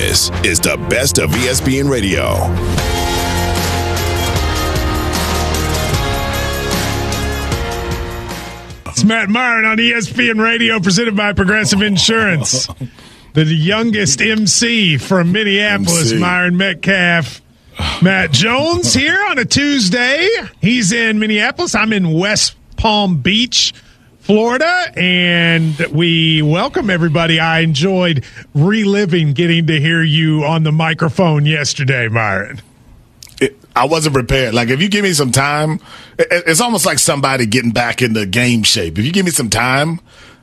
This is the best of ESPN Radio. It's Matt Myron on ESPN Radio, presented by Progressive Insurance. The youngest MC from Minneapolis, Myron Metcalf. Matt Jones here on a Tuesday. He's in Minneapolis. I'm in West Palm Beach, Florida, and we welcome everybody. I enjoyed reliving getting to hear you on the microphone yesterday, Myron. I wasn't prepared. Like, if you give me some time, it's almost like somebody getting back into game shape. If you give me some time,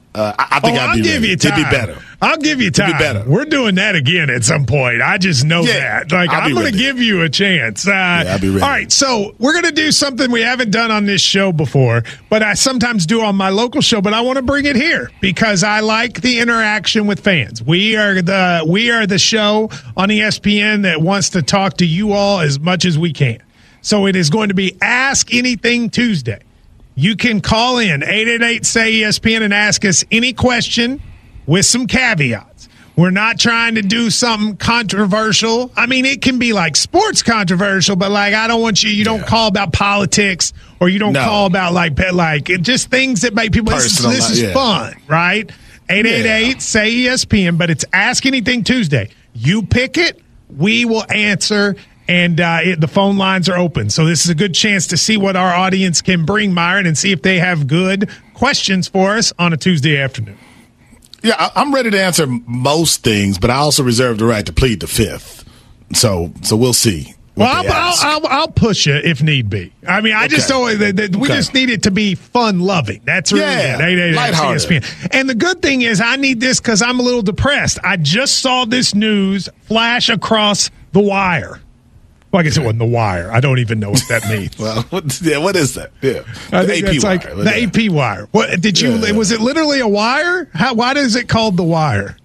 I think I'll be ready. It'd be better. I'll give you time. It'd be better. We're doing that again at some point. I just know that. Like, I'm going to give you a chance. I'll be ready. All right, so we're going to do something we haven't done on this show before, but I sometimes do on my local show, but I want to bring it here because I like the interaction with fans. We are the show on ESPN that wants to talk to you all as much as we can. So it is going to be Ask Anything Tuesday. You can call in 888-SAY-ESPN and ask us any question with some caveats. We're not trying to do something controversial. I mean, it can be like sports controversial, but like I don't want you don't call about politics or you don't call about like just things that make people this is fun, right? 888-SAY-ESPN, but it's Ask Anything Tuesday. You pick it, we will answer. And the phone lines are open. So this is a good chance to see what our audience can bring, Myron, and see if they have good questions for us on a Tuesday afternoon. Yeah, I'm ready to answer most things, but I also reserve the right to plead the fifth. So we'll see. Well, I'll push you if need be. I mean, I just don't. We just need it to be fun-loving. That's really it. Lighthearted. And the good thing is, I need this because I'm a little depressed. I just saw this news flash across the wire. Well, I guess it wasn't The Wire. I don't even know what that means. Well, what is that? Yeah, the AP wire. Like the AP wire. What did you? Was it literally a wire? Why is it called The Wire?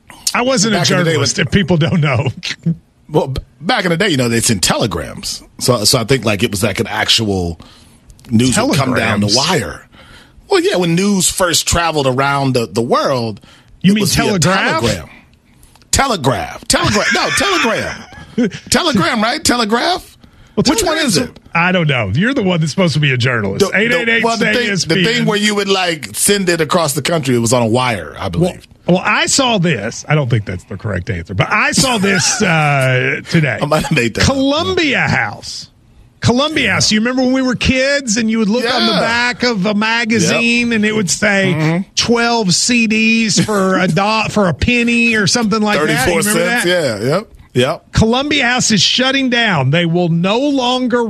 I wasn't a journalist. If people don't know. Well, back in the day, it's in telegrams. So I think like it was like an actual news would come down the wire. Well, yeah, when news first traveled around the world, you mean telegraph? Telegraph. No, telegram. Telegram, right? Telegraph? Well, which one is it? I don't know. You're the one that's supposed to be a journalist. 888-SAY-ESPN. The thing where you would like send it across the country, it was on a wire, I believe. Well, I saw this. I don't think that's the correct answer, but I saw this today. I might have made that Columbia House. Columbia House. You remember when we were kids and you would look on the back of a magazine and it would say 12 CDs for a penny or something like 34 that? 34 cents, that? Yep. Columbia House is shutting down. They will no longer